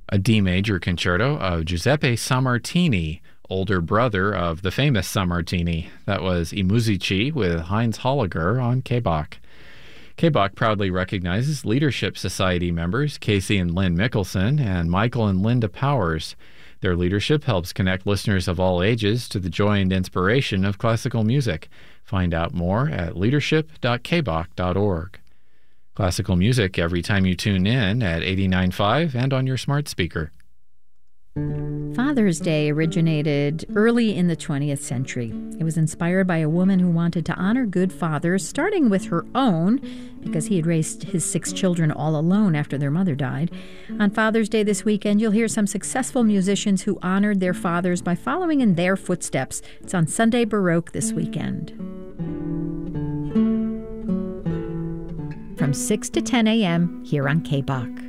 A D major concerto of Giuseppe Sammartini, older brother of the famous Sammartini. That was I Musici with Heinz Holliger on KBach. KBach proudly recognizes Leadership Society members Casey and Lynn Mickelson and Michael and Linda Powers. Their leadership helps connect listeners of all ages to the joy and inspiration of classical music. Find out more at leadership.kbach.org. Classical music every time you tune in at 89.5 and on your smart speaker. Father's Day originated early in the 20th century. It was inspired by a woman who wanted to honor good fathers, starting with her own, because he had raised his 6 children all alone after their mother died. On Father's Day this weekend, you'll hear some successful musicians who honored their fathers by following in their footsteps. It's on Sunday Baroque this weekend. From 6 to 10 a.m. here on KBach.